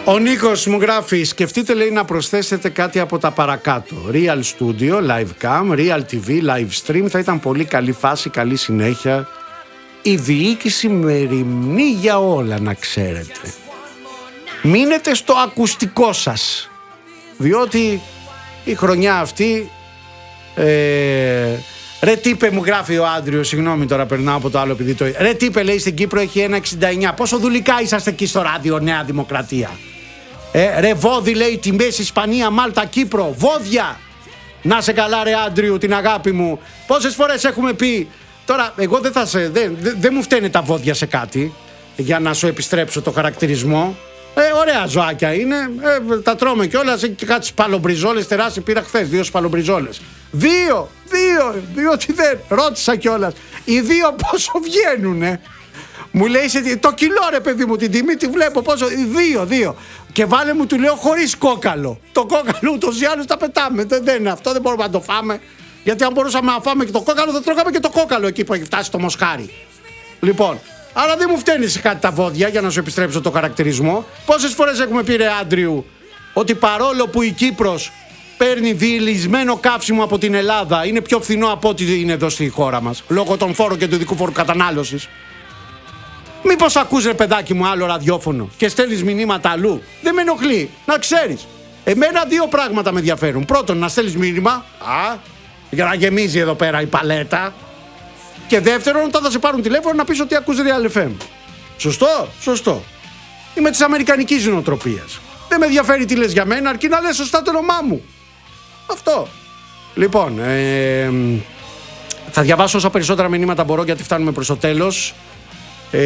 Ο Νίκος μου γράφει, σκεφτείτε λέει να προσθέσετε κάτι από τα παρακάτω. Real Studio, Live Cam, Real TV, Live Stream. Θα ήταν πολύ καλή φάση, καλή συνέχεια. Η διοίκηση μεριμνεί για όλα, να ξέρετε. Μείνετε στο ακουστικό σας, διότι η χρονιά αυτή... Ρε τύπε, μου γράφει ο Άντριος, συγγνώμη τώρα περνάω από το άλλο επειδή το... Ρε τύπε, λέει, στην Κύπρο έχει 1,69. Πόσο δουλικά είσαστε εκεί στο ράδιο Νέα Δημοκρατία? Ρε βόδι, λέει, τιμές Ισπανία, Μάλτα, Κύπρο, βόδια. Να σε καλά ρε Άντριου, την αγάπη μου. Πόσες φορές έχουμε πει. Τώρα εγώ δεν μου φταίνε τα βόδια σε κάτι για να σου επιστρέψω το χαρακτηρισμό. Ωραία ζωάκια είναι, τα τρώμε κιόλας. Έχει και κάτι σπαλομπριζόλες τεράστιοι, πήρα χθες 2 σπαλομπριζόλες. Διότι δεν ρώτησα κιόλας. Οι 2 πόσο βγαίνουνε? Μου λέει το κιλό ρε παιδί μου, την τιμή τη βλέπω πόσο. 2. Και βάλε μου, του λέω, χωρίς κόκαλο. Το κόκαλο ούτως ή άλλως τα πετάμε. Δεν είναι αυτό, δεν μπορούμε να το φάμε. Γιατί αν μπορούσαμε να φάμε και το κόκαλο, θα τρώγαμε και το κόκαλο εκεί που έχει φτάσει το μοσχάρι. Λοιπόν, άρα δεν μου φταίνει σε κάτι τα βόδια για να σου επιστρέψω το χαρακτηρισμό. Πόσες φορές έχουμε πει ρε Άντριου ότι παρόλο που η Κύπρος παίρνει διελισμένο καύσιμο από την Ελλάδα, είναι πιο φθηνό από ό,τι είναι εδώ στη χώρα μας, λόγω των φόρων και του ειδικού φόρου κατανάλωσης. Μήπως ακούς ρε παιδάκι μου άλλο ραδιόφωνο και στέλνεις μηνύματα αλλού? Δεν με ενοχλεί, να ξέρεις. Εμένα 2 πράγματα με ενδιαφέρουν. Πρώτον, να στέλνεις μήνυμα, για να γεμίζει εδώ πέρα η παλέτα. Και δεύτερον, όταν θα σε πάρουν τηλέφωνο να πεις ότι ακούς Real FM. Σωστό. Είμαι της αμερικανικής νοοτροπίας. Δεν με ενδιαφέρει τι λες για μένα, αρκεί να λες σωστά το όνομά μου. Αυτό. Λοιπόν, θα διαβάσω όσα περισσότερα μηνύματα μπορώ γιατί φτάνουμε προς το τέλος.